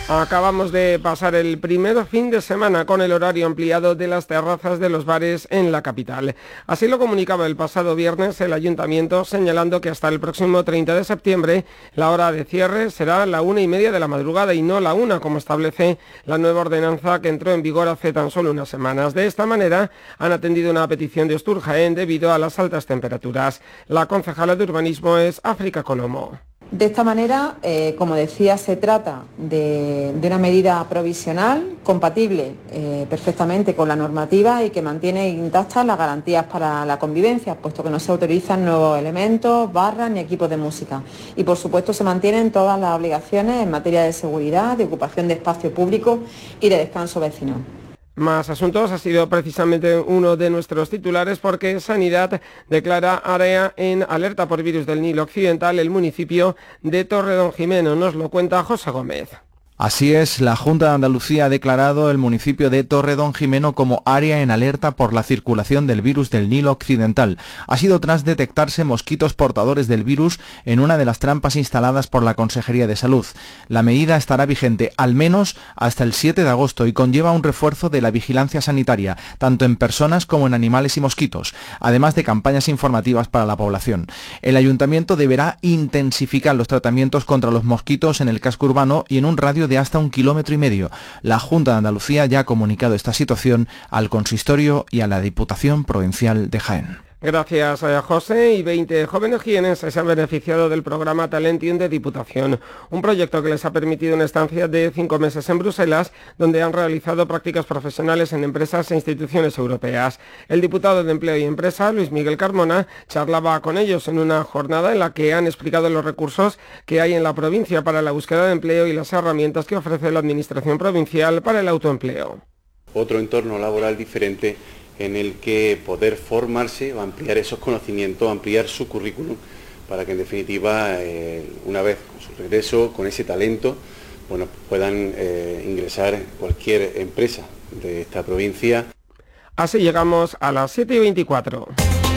Acabamos de pasar el primer fin de semana con el horario ampliado de las terrazas de los bares en la capital. Así lo comunicaba el pasado viernes el Ayuntamiento, señalando que hasta el próximo 30 de septiembre la hora de cierre será la 1:30 de la madrugada y no la 1, como establece la nueva ordenanza que entró en vigor hace tan solo unas semanas. De esta manera han atendido una petición de Ostur Jaén debido a las altas temperaturas. La concejala de urbanismo es África Colomo. De esta manera, como decía, se trata de una medida provisional, compatible perfectamente con la normativa y que mantiene intactas las garantías para la convivencia, puesto que no se autorizan nuevos elementos, barras ni equipos de música. Y por supuesto se mantienen todas las obligaciones en materia de seguridad, de ocupación de espacio público y de descanso vecinal. Más asuntos, ha sido precisamente uno de nuestros titulares porque Sanidad declara área en alerta por virus del Nilo Occidental el municipio de Torredonjimeno. Nos lo cuenta José Gómez. Así es, la Junta de Andalucía ha declarado el municipio de Torredonjimeno como área en alerta por la circulación del virus del Nilo Occidental. Ha sido tras detectarse mosquitos portadores del virus en una de las trampas instaladas por la Consejería de Salud. La medida estará vigente al menos hasta el 7 de agosto y conlleva un refuerzo de la vigilancia sanitaria, tanto en personas como en animales y mosquitos, además de campañas informativas para la población. El Ayuntamiento deberá intensificar los tratamientos contra los mosquitos en el casco urbano y en un radio de hasta 1,5 kilómetros. La Junta de Andalucía ya ha comunicado esta situación al Consistorio y a la Diputación Provincial de Jaén. Gracias, José. Y 20 jóvenes jienenses se han beneficiado del programa Talentium de Diputación, un proyecto que les ha permitido una estancia de 5 meses en Bruselas, donde han realizado prácticas profesionales en empresas e instituciones europeas. El diputado de Empleo y Empresa, Luis Miguel Carmona, charlaba con ellos en una jornada en la que han explicado los recursos que hay en la provincia para la búsqueda de empleo y las herramientas que ofrece la Administración provincial para el autoempleo. Otro entorno laboral diferente en el que poder formarse o ampliar esos conocimientos, ampliar su currículum, para que en definitiva, una vez con su regreso, con ese talento, bueno, puedan ingresar en cualquier empresa de esta provincia. Así llegamos a las 7:24.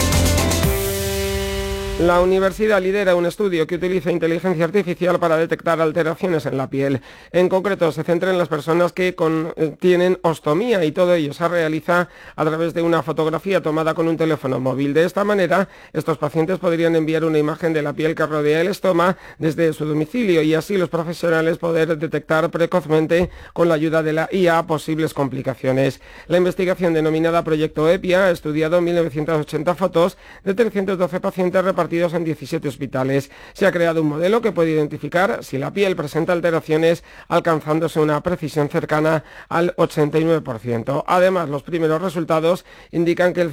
La universidad lidera un estudio que utiliza inteligencia artificial para detectar alteraciones en la piel. En concreto, se centra en las personas que tienen ostomía y todo ello se realiza a través de una fotografía tomada con un teléfono móvil. De esta manera, estos pacientes podrían enviar una imagen de la piel que rodea el estoma desde su domicilio y así los profesionales poder detectar precozmente con la ayuda de la IA posibles complicaciones. La investigación denominada Proyecto EPIA ha estudiado 1.980 fotos de 312 pacientes repartidos en 17 hospitales. Se ha creado un modelo que puede identificar si la piel presenta alteraciones, alcanzándose una precisión cercana al 89%. Además, los primeros resultados indican que el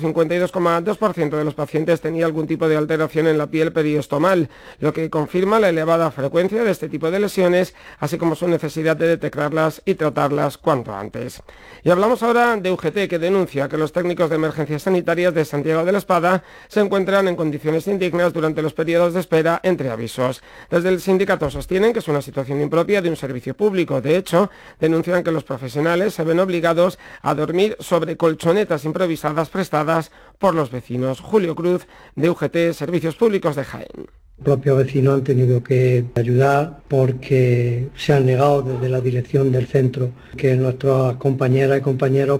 52,2% de los pacientes tenía algún tipo de alteración en la piel periostomal, lo que confirma la elevada frecuencia de este tipo de lesiones, así como su necesidad de detectarlas y tratarlas cuanto antes. Y hablamos ahora de UGT, que denuncia que los técnicos de emergencias sanitarias de Santiago de la Espada se encuentran en condiciones indignas durante los periodos de espera entre avisos. Desde el sindicato sostienen que es una situación impropia de un servicio público. De hecho, denuncian que los profesionales se ven obligados a dormir sobre colchonetas improvisadas prestadas por los vecinos. Julio Cruz, de UGT, Servicios Públicos de Jaén. Los propios vecinos han tenido que ayudar porque se han negado desde la dirección del centro que nuestras compañeras y compañeros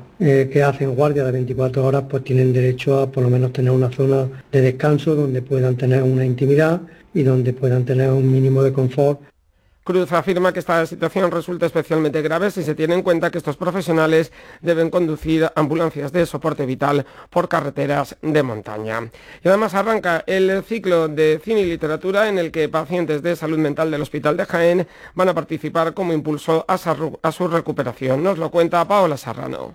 que hacen guardia de 24 horas pues tienen derecho a por lo menos tener una zona de descanso donde puedan tener una intimidad y donde puedan tener un mínimo de confort. Cruz afirma que esta situación resulta especialmente grave si se tiene en cuenta que estos profesionales deben conducir ambulancias de soporte vital por carreteras de montaña. Y además arranca el ciclo de cine y literatura en el que pacientes de salud mental del Hospital de Jaén van a participar como impulso a su recuperación. Nos lo cuenta Paola Serrano.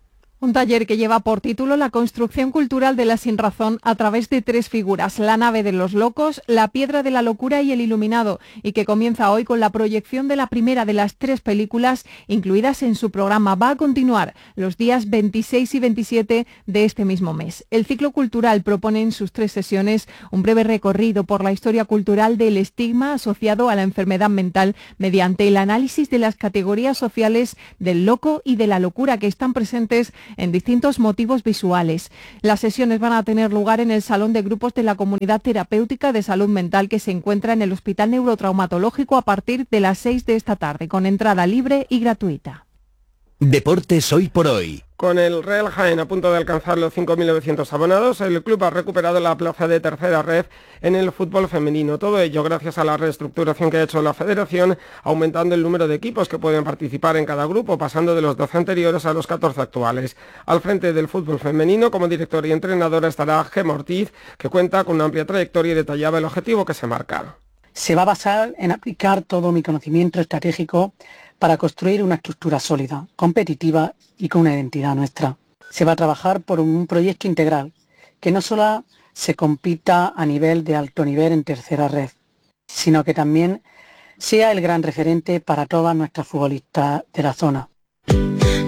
Un taller que lleva por título La construcción cultural de la sinrazón a través de 3 figuras, la nave de los locos, la piedra de la locura y el iluminado, y que comienza hoy con la proyección de la primera de las 3 películas incluidas en su programa. Va a continuar los días 26 y 27 de este mismo mes. El ciclo cultural propone en sus 3 sesiones un breve recorrido por la historia cultural del estigma asociado a la enfermedad mental mediante el análisis de las categorías sociales del loco y de la locura que están presentes en distintos motivos visuales. Las sesiones van a tener lugar en el Salón de Grupos de la Comunidad Terapéutica de Salud Mental que se encuentra en el Hospital Neurotraumatológico a partir de las 6 de esta tarde, con entrada libre y gratuita. Deportes hoy por hoy. Con el Real Jaén a punto de alcanzar los 5.900 abonados, el club ha recuperado la plaza de tercera red en el fútbol femenino. Todo ello gracias a la reestructuración que ha hecho la federación, aumentando el número de equipos que pueden participar en cada grupo, pasando de los 12 anteriores a los 14 actuales. Al frente del fútbol femenino, como director y entrenadora, estará Gemma Ortiz, que cuenta con una amplia trayectoria y detallaba el objetivo que se marca. Se va a basar en aplicar todo mi conocimiento estratégico para construir una estructura sólida, competitiva y con una identidad nuestra. Se va a trabajar por un proyecto integral, que no solo se compita a nivel de alto nivel en tercera red, sino que también sea el gran referente para todas nuestras futbolistas de la zona.